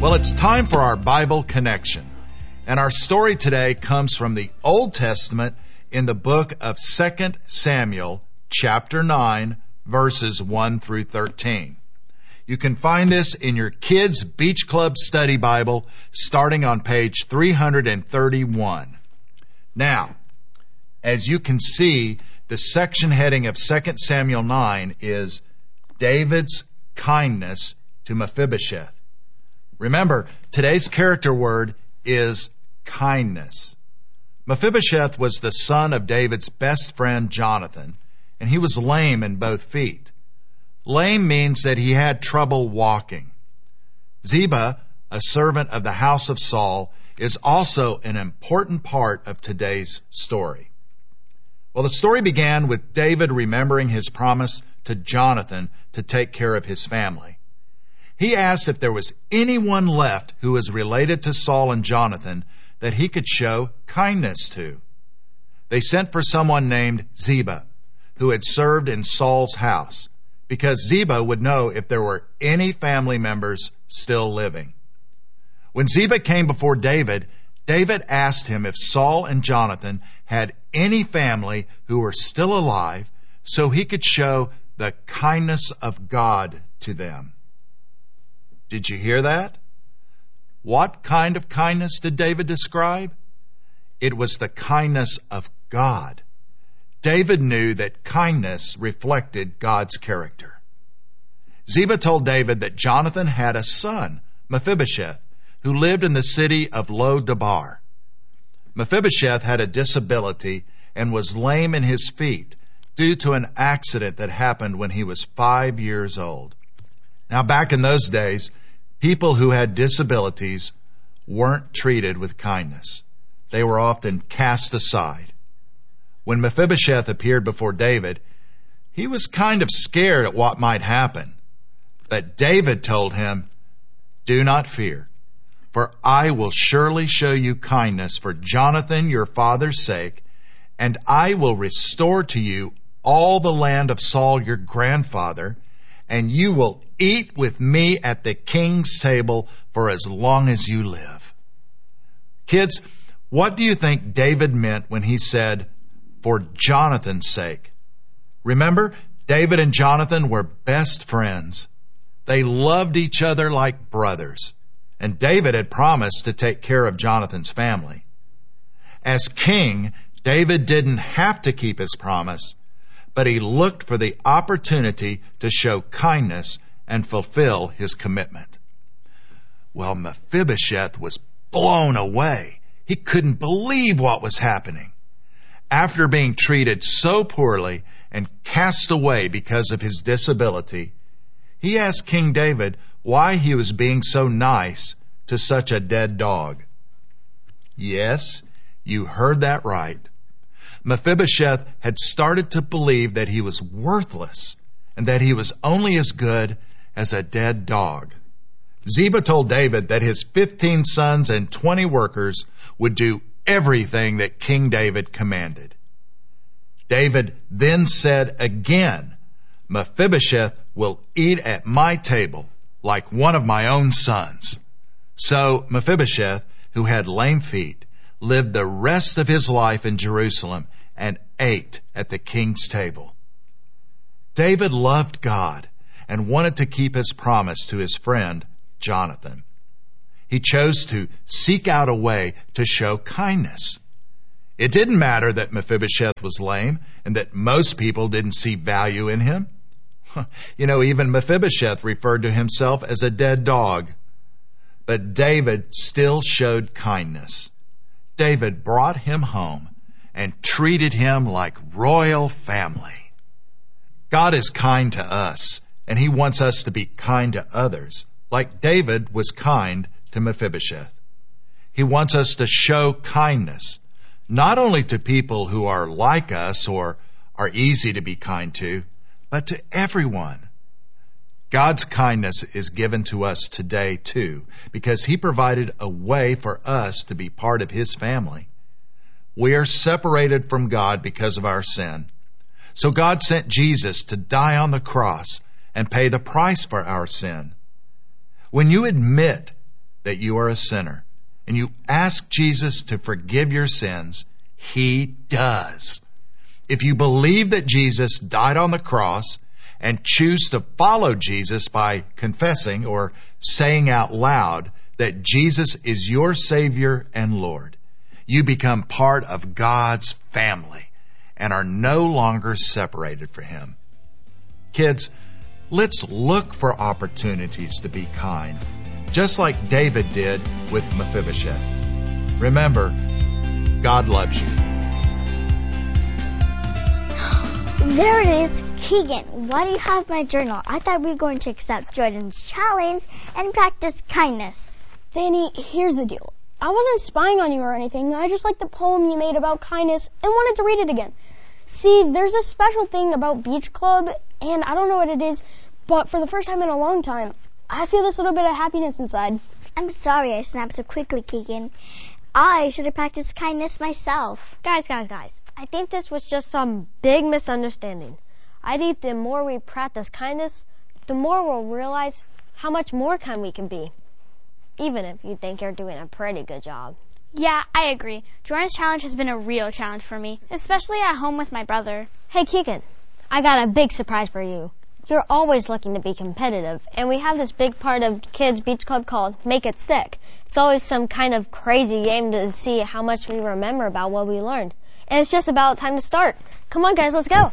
Well, it's time for our Bible connection. And our story today comes from the Old Testament in the book of 2 Samuel, chapter 9, verses 1 through 13. You can find this in your Kids Beach Club Study Bible starting on page 331. Now, as you can see, the section heading of 2 Samuel 9 is David's kindness to Mephibosheth. Remember, today's character word is kindness. Mephibosheth was the son of David's best friend Jonathan, and he was lame in both feet. Lame means that he had trouble walking. Ziba, a servant of the house of Saul, is also an important part of today's story. Well, the story began with David remembering his promise to Jonathan to take care of his family. He asked if there was anyone left who was related to Saul and Jonathan that he could show kindness to. They sent for someone named Ziba, who had served in Saul's house, because Ziba would know if there were any family members still living. When Ziba came before David, David asked him if Saul and Jonathan had any family who were still alive so he could show the kindness of God to them. Did you hear that? What kind of kindness did David describe? It was the kindness of God. David knew that kindness reflected God's character. Ziba told David that Jonathan had a son, Mephibosheth, who lived in the city of Lo-Debar. Mephibosheth had a disability and was lame in his feet due to an accident that happened when he was 5 years old. Now, back in those days, people who had disabilities weren't treated with kindness. They were often cast aside. When Mephibosheth appeared before David, he was kind of scared at what might happen. But David told him, "Do not fear, for I will surely show you kindness for Jonathan your father's sake, and I will restore to you all the land of Saul your grandfather, and you will eat with me at the king's table for as long as you live." Kids, what do you think David meant when he said, "for Jonathan's sake"? Remember, David and Jonathan were best friends. They loved each other like brothers, and David had promised to take care of Jonathan's family. As king, David didn't have to keep his promise, but he looked for the opportunity to show kindness and fulfill his commitment. Well, Mephibosheth was blown away. He couldn't believe what was happening. After being treated so poorly and cast away because of his disability, he asked King David why he was being so nice to such a dead dog. Yes, you heard that right. Mephibosheth had started to believe that he was worthless and that he was only as good as a dead dog. Ziba told David that his 15 sons and 20 workers would do everything that King David commanded. David then said again, "Mephibosheth will eat at my table like one of my own sons." So Mephibosheth, who had lame feet, lived the rest of his life in Jerusalem and ate at the king's table. David loved God and wanted to keep his promise to his friend Jonathan. He chose to seek out a way to show kindness. It didn't matter that Mephibosheth was lame and that most people didn't see value in him. Even Mephibosheth referred to himself as a dead dog. But David still showed kindness. David brought him home and treated him like royal family. God is kind to us, and he wants us to be kind to others, like David was kind to Mephibosheth. He wants us to show kindness, not only to people who are like us or are easy to be kind to, but to everyone. God's kindness is given to us today too, because he provided a way for us to be part of his family. We are separated from God because of our sin. So God sent Jesus to die on the cross and pay the price for our sin. When you admit that you are a sinner and you ask Jesus to forgive your sins, He does. If you believe that Jesus died on the cross and choose to follow Jesus by confessing or saying out loud that Jesus is your Savior and Lord, you become part of God's family and are no longer separated from Him. Kids, let's look for opportunities to be kind, just like David did with Mephibosheth. Remember, God loves you. There it is. Keegan, why do you have my journal? I thought we were going to accept Jordan's challenge and practice kindness. Danny, here's the deal. I wasn't spying on you or anything. I just liked the poem you made about kindness and wanted to read it again. See, there's a special thing about Beach Club, and I don't know what it is, but for the first time in a long time, I feel this little bit of happiness inside. I'm sorry I snapped so quickly, Keegan. I should have practiced kindness myself. Guys. I think this was just some big misunderstanding. I think the more we practice kindness, the more we'll realize how much more kind we can be. Even if you think you're doing a pretty good job. Yeah, I agree. Jordan's challenge has been a real challenge for me, especially at home with my brother. Hey, Keegan, I got a big surprise for you. You're always looking to be competitive, and we have this big part of Kids Beach Club called Make It Stick. It's always some kind of crazy game to see how much we remember about what we learned. And it's just about time to start. Come on, guys, let's go.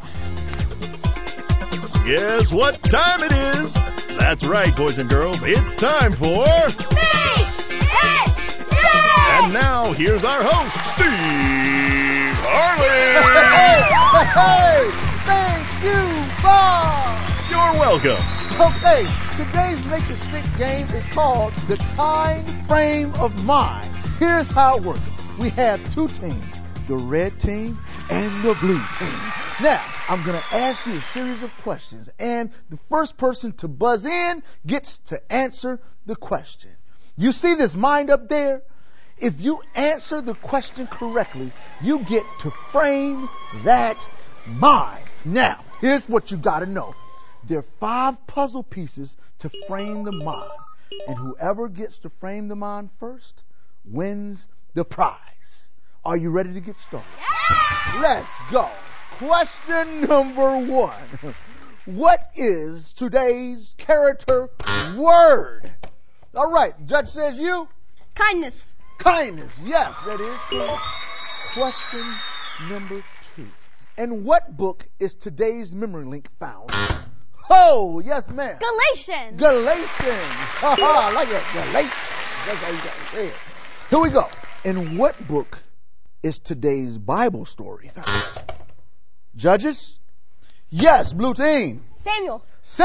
Guess what time it is? That's right, boys and girls. It's time for... Make it stick! And now, here's our host, Steve Harley. Hey! Thank you, Bob! You're welcome. Okay, today's Make It Stick game is called the Kind Frame of Mind. Here's how it works. We have two teams, the red team and the blue team. Now, I'm going to ask you a series of questions, and the first person to buzz in gets to answer the question. You see this mind up there? If you answer the question correctly, you get to frame that mind. Now, here's what you got to know. There are 5 puzzle pieces to frame the mind, and whoever gets to frame the mind first wins the prize. Are you ready to get started? Yeah! Let's go. Question number 1. What is today's character word? All right, judge says you. Kindness. Kindness, yes, that is correct. Question number 2. In what book is today's memory link found? Oh, yes, ma'am. Galatians. I like that. Galatians. That's how you got to say it. Here we go. In what book is today's Bible story found? Judges? Yes, blue team. Samuel.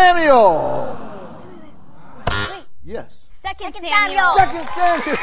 Wait. Yes. Second Samuel. Second Samuel.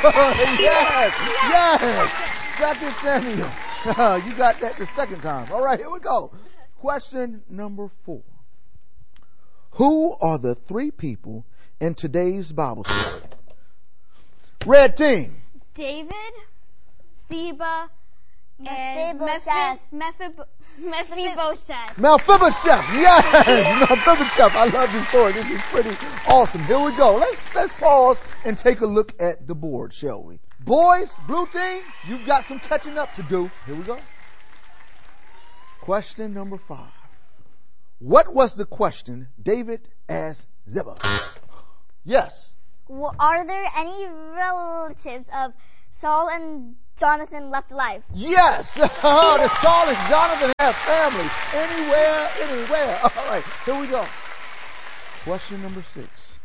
Yes. Second Samuel. You got that the second time. All right, here we go. Question number 4. Who are the 3 people in today's Bible story? Red team. David, Ziba, and Mephibosheth. Mephibosheth. Mephibosheth. Yes. Mephibosheth. I love this story. This is pretty awesome. Here we go. Let's pause and take a look at the board, shall we? Boys, blue team, you've got some catching up to do. Here we go. Question number 5. What was the question David asked Ziba? Yes. Well, are there any relatives of Saul and Jonathan left alive? Yes. The Saul and Jonathan have family. Anywhere. All right, here we go. Question number 6.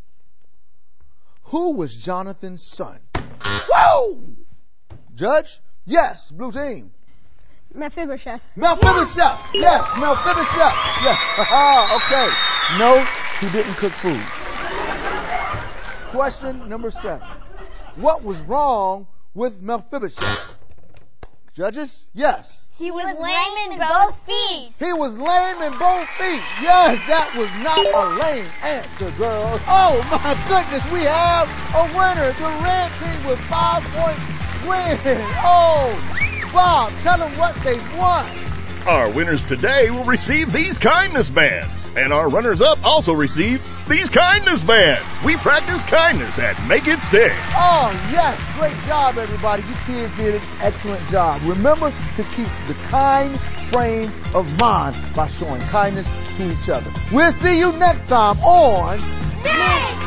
Who was Jonathan's son? Whoa! Judge? Yes, blue team. Mephibosheth. Mephibosheth. Yes, Mephibosheth. Yes. Okay. No, he didn't cook food. Question number 7. What was wrong with Mephibosheth? Judges? Yes. He was lame in both feet. He was lame in both feet. Yes, that was not a lame answer, girls. Oh, my goodness, we have a winner. The red team with 5 points win. Oh, Bob, tell them what they won. Our winners today will receive these kindness bands, and our runners-up also receive these kindness bands. We practice kindness at Make It Stick. Oh, yes. Great job, everybody. You kids did an excellent job. Remember to keep the kind frame of mind by showing kindness to each other. We'll see you next time on Make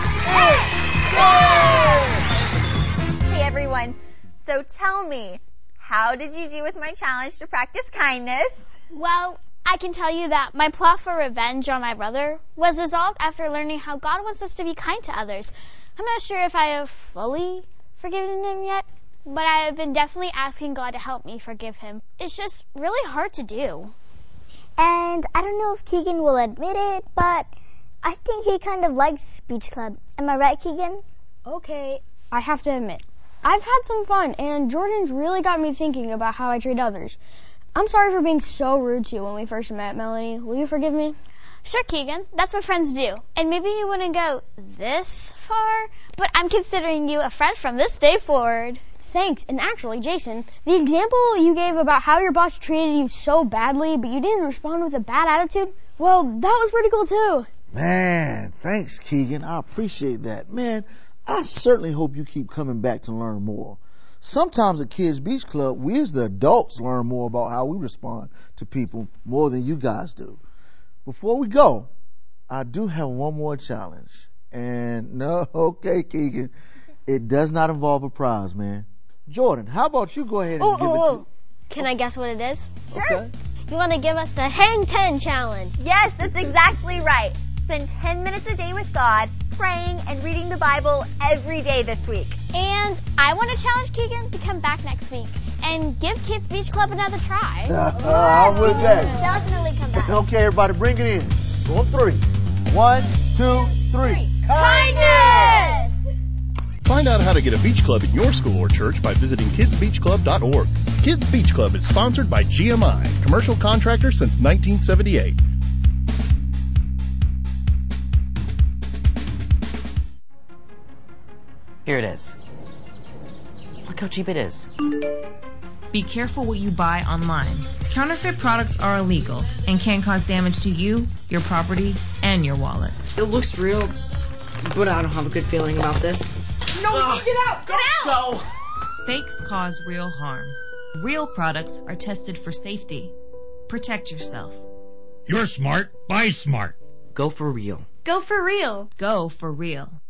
It! Hey, everyone. So tell me, how did you do with my challenge to practice kindness? Well, I can tell you that my plot for revenge on my brother was resolved after learning how God wants us to be kind to others. I'm not sure if I have fully forgiven him yet, but I have been definitely asking God to help me forgive him. It's just really hard to do. And I don't know if Keegan will admit it, but I think he kind of likes Beach Club. Am I right, Keegan? Okay, I have to admit, I've had some fun, and Jordan's really got me thinking about how I treat others. I'm sorry for being so rude to you when we first met, Melanie. Will you forgive me? Sure, Keegan. That's what friends do. And maybe you wouldn't go this far, but I'm considering you a friend from this day forward. Thanks. And actually, Jason, the example you gave about how your boss treated you so badly, but you didn't respond with a bad attitude, well, that was pretty cool, too. Man, thanks, Keegan. I appreciate that. Man, I certainly hope you keep coming back to learn more. Sometimes at Kids Beach Club, we as the adults learn more about how we respond to people more than you guys do. Before we go, I do have one more challenge. And no, okay, Keegan, it does not involve a prize, man. Jordan, how about you go ahead and give it to... Can I guess what it is? Sure. Okay. You want to give us the Hang 10 challenge. Yes, that's exactly right. Spend 10 minutes a day with God, praying and reading the Bible every day this week. And I want to challenge Keegan to come back next week and give Kids Beach Club another try. I'm with that. Definitely come back. Okay, everybody, bring it in. Go on 3. 1, 2, 3. Kindness! Find out how to get a beach club in your school or church by visiting kidsbeachclub.org. Kids Beach Club is sponsored by GMI, commercial contractor since 1978. Here it is. Look how cheap it is. Be careful what you buy online. Counterfeit products are illegal and can cause damage to you, your property, and your wallet. It looks real, but I don't have a good feeling about this. No, get out! Get out! Fakes cause real harm. Real products are tested for safety. Protect yourself. You're smart. Buy smart. Go for real. Go for real. Go for real.